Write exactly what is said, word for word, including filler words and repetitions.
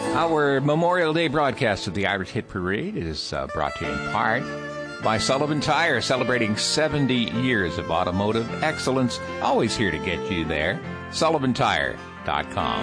Our Memorial Day broadcast of the Irish Hit Parade is uh, brought to you in part by Sullivan Tire, celebrating seventy years of automotive excellence. Always here to get you there. Sullivan Tire dot com.